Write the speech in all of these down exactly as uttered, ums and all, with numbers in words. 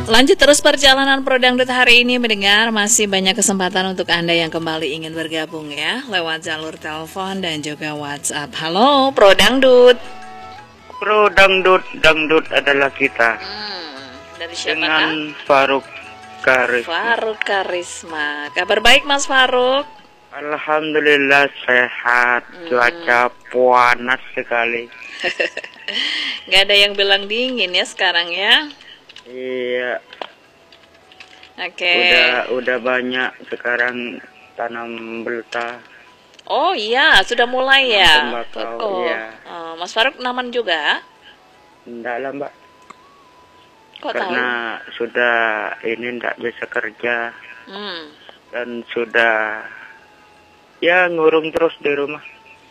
Lanjut terus perjalanan Pro Dangdut hari ini mendengar masih banyak kesempatan untuk Anda yang kembali ingin bergabung ya lewat jalur telepon dan juga WhatsApp. Halo Pro Dangdut. Pro Dangdut, Dangdut adalah kita. Hmm, dari siapa Dengan kah? Faruk Karisma. Faruk Karisma. Kabar baik Mas Faruk? Alhamdulillah sehat, Hmm. cuaca panas sekali. Gak ada yang bilang dingin ya sekarang ya? Iya, Oke. udah udah banyak sekarang tanam belta. Oh iya, sudah mulai ya. Tembakau, Betul. iya. Oh, Mas Faruk naman juga? Enggak lah mbak, Kok karena sudah ini enggak bisa kerja tahu? Hmm. dan sudah ya ngurung terus di rumah.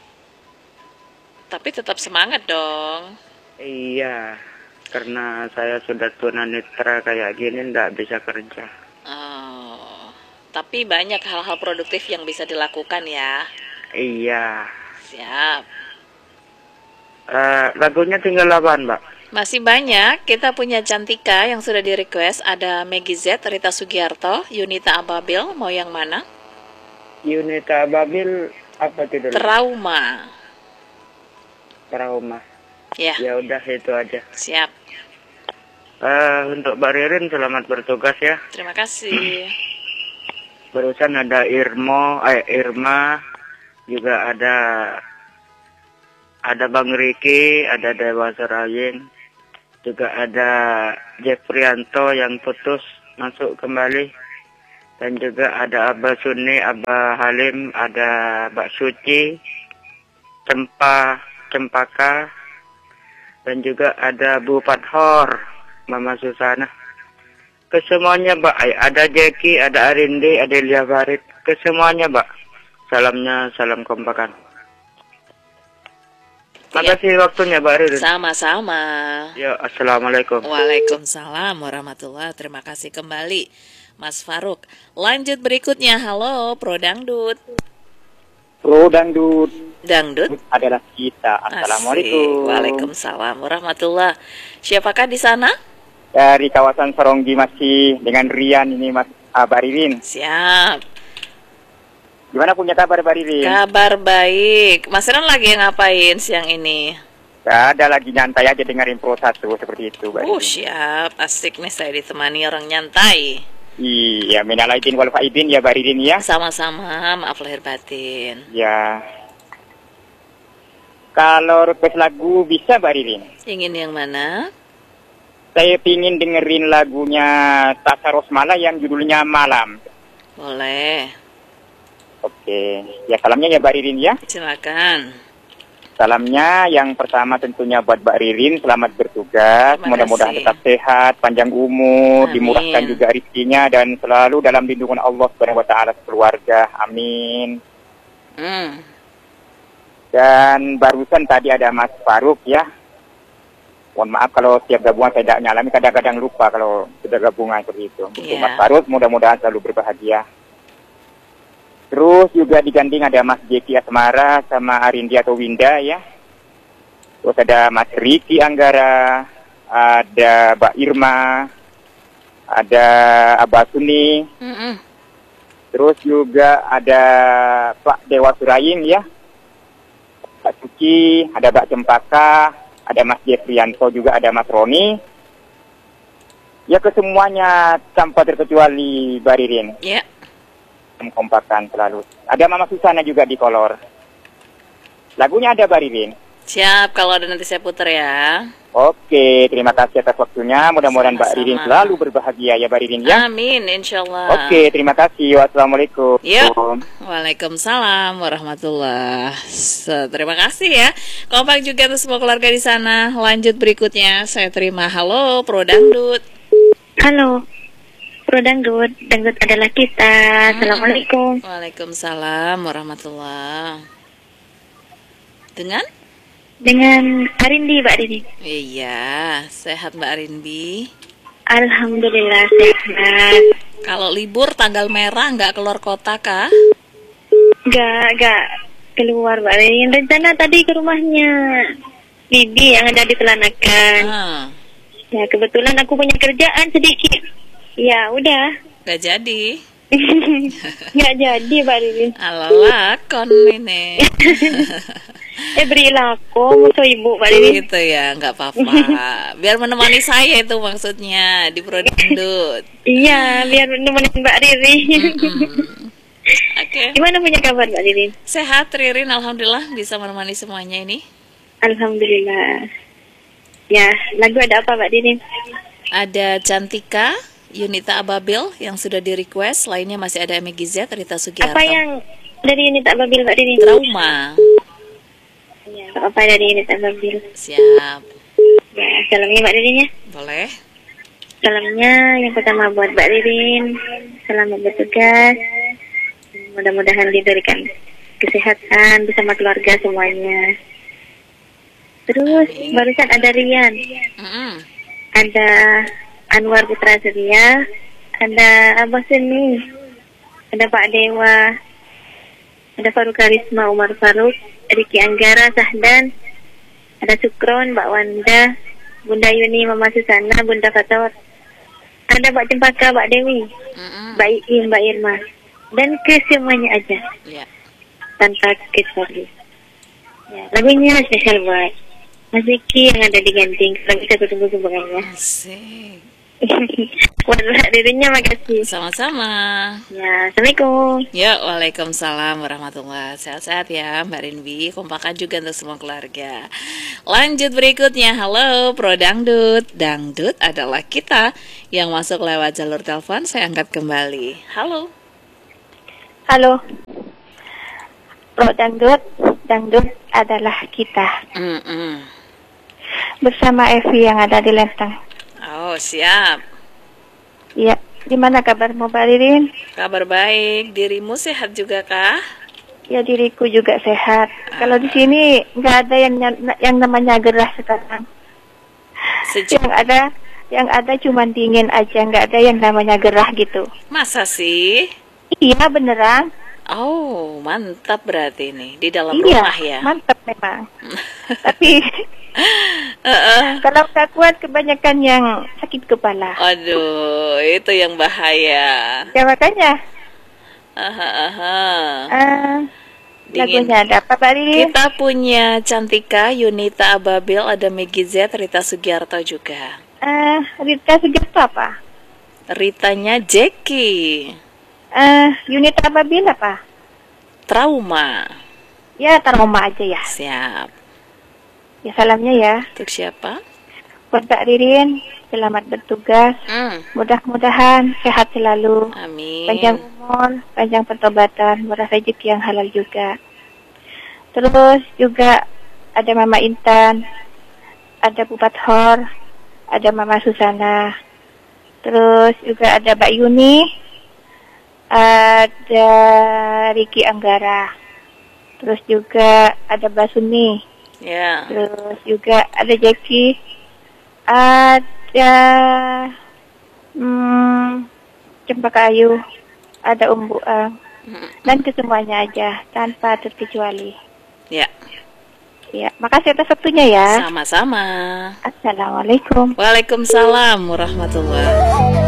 Tapi tetap semangat dong. Iya, karena saya sudah tunanetra kayak gini enggak bisa kerja. Oh, tapi banyak hal-hal produktif yang bisa dilakukan ya. Iya. Siap. Eh, lagunya tinggal apaan, Mbak? Masih banyak, kita punya Cantika yang sudah di-request. Ada Maggie Z, Rita Sugiarto, Yunita Ababil, mau yang mana? Yunita Babil apa judulnya? Trauma. Trauma. Ya, Ya udah itu aja. siap. Eh, untuk Mbak Ririn selamat bertugas ya. Terima kasih. Barusan ada Irmo, eh Irma, juga ada ada Bang Riki, ada Dewa Serayin, juga ada Jeffrianto yang putus masuk kembali, dan juga ada Abah Sunni, Abah Halim, ada Mbak Suci, Cempa, Cempaka, dan juga ada Bu Fathor, Mama Susana. Kesemuanya Mbak, ada Jeki, ada Arindi, ada Elia Farid, kesemuanya Mbak. Salamnya, salam kompakan. Makasih waktunya Mbak Ririn. Sama-sama. Ya, assalamualaikum. Waalaikumsalam warahmatullahi. Terima kasih kembali Mas Faruk. Lanjut berikutnya. Halo Pro Dangdut. Pro Dangdut Dangdut. adalah kita. Asik. Assalamualaikum. Waalaikumsalam warahmatullahi. Siapakah di sana? Dari kawasan Soronggi masih dengan Rian ini Mas ah, Mbak Ririn. Siap. Gimana punya kabar Mbak Ririn? Kabar baik. Mas Ren lagi ngapain siang ini? Gak ada, lagi nyantai aja dengerin Pro satu seperti itu Mbak Oh Ririn. siap. Asik nih saya ditemani orang nyantai. Iya, minal aidin wal faidin ya Mbak Ririn ya. Sama-sama. Maaf lahir batin. Ya. Kalau request lagu bisa Mbak Ririn? Ingin yang mana? Saya pingin dengerin lagunya Tasya Rosmala yang judulnya Malam. Boleh. Oke, ya salamnya ya Mbak Ririn ya. Silakan. Salamnya yang pertama tentunya buat Mbak Ririn, selamat bertugas. Terima Mudah-mudahan kasih. tetap sehat, panjang umur, Amin. dimurahkan juga rezekinya dan selalu dalam lindungan Allah Subhanahu wa taala keluarga. Amin. Hmm. Dan barusan tadi ada Mas Faruk ya. Mohon maaf kalau setiap gabungan saya tidak nyalami, kadang-kadang lupa kalau sudah gabungan seperti itu. Untuk Iya. Mas Faruk mudah-mudahan selalu berbahagia. Terus juga diganding ada Mas Jeki Asmara sama Arindi atau Winda ya. Terus ada Mas Riki Anggara, ada Mbak Irma, ada Abah Suni, Mm-mm. terus juga ada Pak Dewa Surayin ya, Pak Suci, ada Mbak Cempaka, ada Mas Jeffrianto, juga ada Mas Roni. Ya kesemuanya tanpa terkecuali Mbak Ririn. Ya. Kompakan selalu. Ada Mama Susana juga di kolor. Lagunya ada Mbak Ririn. Siap, kalau ada nanti saya putar ya. Oke, terima kasih atas waktunya. Mudah-mudahan Mbak Sama-sama. Ririn selalu berbahagia ya Mbak Ririn ya. Amin, insya Allah. Oke, terima kasih. Wassalamualaikum. Yuk. Waalaikumsalam warahmatullah. So, terima kasih ya. Kompak juga untuk semua keluarga di sana. Lanjut berikutnya, saya terima. Halo, Pro Dangdut. Halo, Pro Dangdut, Dangdut adalah kita. Assalamualaikum. Waalaikumsalam warahmatullah. Dengan? Dengan Arindi, Mbak Riri. Iya, sehat Mbak Rinbi. Alhamdulillah sehat. Kalau libur tanggal merah nggak keluar kota kah? Gak, gak keluar Mbak Riri. Rencana tadi ke rumahnya Bibi yang ada di Pelanakan. Ah, Ya kebetulan aku punya kerjaan sedikit. Ya udah. Gak jadi. Nggak jadi Mbak Ririn. Ala lakon ini. Eh berilah aku musuh ibu Mbak Ririn. Gitu ya, nggak apa-apa. Biar menemani saya itu maksudnya di Prodandut. Iya, biar nemenin Mbak Ririn. Mm-mm. Oke. Gimana punya kabar Mbak Ririn? Sehat Ririn, alhamdulillah bisa menemani semuanya ini. Alhamdulillah. Ya, lagu ada apa Mbak Ririn? Ada Cantika, Yunita Ababil yang sudah di request, lainnya masih ada M G Z, Rita Sugiarto. Apa yang dari unit Ababil Mbak Ririn? Trauma. Ya, apa dari unit Ababil? Siap. Ya, salamnya Mbak Ririn ya. Boleh. Salamnya yang pertama buat Mbak Ririn. Selamat bertugas. Mudah-mudahan diberikan kesehatan bersama keluarga semuanya. Terus Amin. barusan ada Rian, Mm-mm. ada Anwar Putra Surya, ada Abah Seni, ada Pak Dewa, ada Faruk Karisma Umar Faruk, Riki Anggara Sahdan, ada Sukron, Mbak Wanda, Bunda Yuni, Mama Susana, Bunda Fator, ada Mbak Cempaka, Mbak Dewi, Mm-mm. Mbak Iin, Mbak Irma, dan ke semuanya aja Ya. tanpa kecuali. Ya, lagunya spesial buat Mas Ziki yang ada di Genting. Lagi saya tunggu hubungannya. Asik. Buat Mbak Ririnnya makasih. Sama-sama. Ya, Assalamualaikum. Ya, waalaikumsalam warahmatullahi. Sehat-sehat ya Mbak Rinbi. Kompakan juga untuk semua keluarga. Lanjut berikutnya. Halo Pro Dangdut. Dangdut adalah kita yang masuk lewat jalur telepon. Saya angkat kembali. Halo. Halo, Pro Dangdut, Dangdut adalah kita. Mm-mm. Bersama Evi yang ada di Lenteng. Oh, siap. Iya, gimana kabarmu Mbak Ririn? Kabar baik. Dirimu sehat juga kah? Ya diriku juga sehat. Kalau di sini nggak ada yang yang namanya gerah sekarang. Sejuk. Yang ada yang ada cuma dingin aja, nggak ada yang namanya gerah gitu. Masa sih? Iya beneran. Oh, mantap berarti ini. Di dalam Iya, rumah ya? mantap memang. Tapi Uh-uh. kalau nggak kuat kebanyakan yang sakit kepala. Aduh, itu yang bahaya. Ya makanya. Aha, aha. Uh, Dingin. lagunya ada apa Mbak Ririn? Kita punya Cantika, Yunita Ababil, ada Meggy Z, Rita Sugiarto juga. Uh, Rita Sugiarto apa? Ritanya Jackie. Uh, unit Ababil apa? Trauma. Ya trauma aja ya. Siap. Ya salamnya ya. Untuk siapa? Buat Mbak Ririn, selamat bertugas. Hmm. Mudah-mudahan sehat selalu. Amin. Panjang umur, panjang pertobatan, murah rezeki yang halal juga. Terus juga ada Mama Intan, ada Bupat Hor, ada Mama Susana. Terus juga ada Mbak Yuni, ada Riki Anggara. Terus juga ada Basuni. Ya. Terus juga ada Jackie, ada hmm, Cempaka Ayu, ada Umbu Ang, dan kesemuanya aja tanpa terkecuali. Ya. Ya, makasih atas waktunya ya. Sama-sama. Assalamualaikum. Waalaikumsalam warahmatullahi.